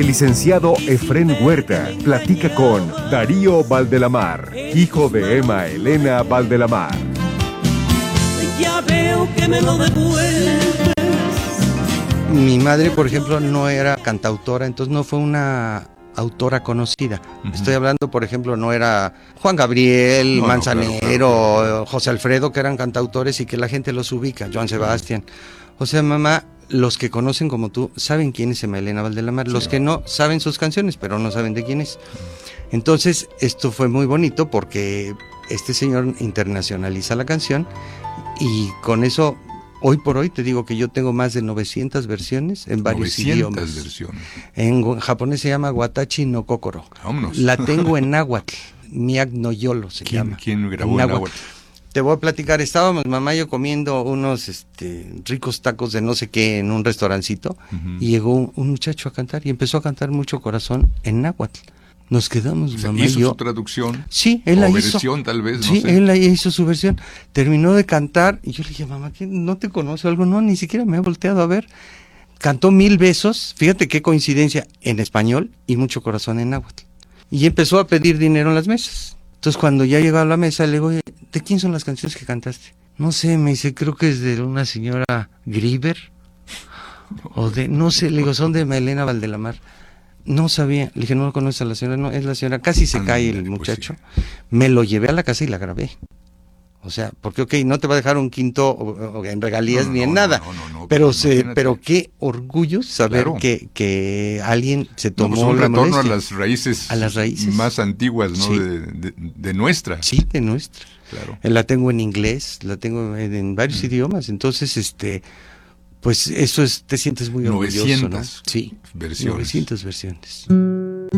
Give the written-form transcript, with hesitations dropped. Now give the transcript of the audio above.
El licenciado Efrén Huerta platica con Darío Valdelamar, hijo de Emma Elena Valdelamar. Ya veo que me lo devuelves. Mi madre, por ejemplo, no era cantautora, entonces no fue una autora conocida. Estoy hablando, por ejemplo, no era Juan Gabriel, Manzanero, claro. José Alfredo, que eran cantautores y que la gente los ubica, Joan Sebastián. O sea, mamá, los que conocen como tú saben quién es Emma Elena Valdelamar, los que no saben sus canciones, pero no saben de quién es. Entonces, esto fue muy bonito porque este señor internacionaliza la canción y con eso, hoy por hoy te digo que yo tengo más de 900 versiones en varios idiomas. 900 versiones. En japonés se llama Watachi no Kokoro. Vámonos. La tengo en náhuatl, Miak no Yolo se llama. ¿Quién grabó en náhuatl? Te voy a platicar, estábamos mamá y yo comiendo unos ricos tacos de no sé qué en un restaurancito y llegó un muchacho a cantar y empezó a cantar Mucho Corazón en náhuatl. Nos quedamos, mamá y yo. ¿Hizo su traducción? Sí, él la hizo. O versión, tal vez, no sé. Sí, él la hizo su versión. Terminó de cantar y yo le dije, mamá, ¿qué? ¿No te conoce algo? No, ni siquiera me he volteado a ver. Cantó 1000 besos, fíjate qué coincidencia, en español y Mucho Corazón en náhuatl. Y empezó a pedir dinero en las mesas. Entonces, cuando ya llegó a la mesa, le digo, oye, ¿de quién son las canciones que cantaste? No sé, me dice, creo que es de una señora Grieber. O de, no sé, le digo, son de Emma Elena Valdelamar. No sabía, le dije, no conoces a la señora, no, es la señora, casi se cae el muchacho. Pues sí. Me lo llevé a la casa y la grabé. O sea, porque ok, no te va a dejar un quinto en regalías ni en nada, pero qué orgullo saber que alguien se tomó la molestia. Un retorno a las raíces más antiguas, ¿no? Sí. De nuestra. Sí, de nuestra. Claro. La tengo en inglés, la tengo en varios idiomas, entonces pues eso te sientes muy orgulloso, 900 ¿no? Sí, versiones. 900 versiones.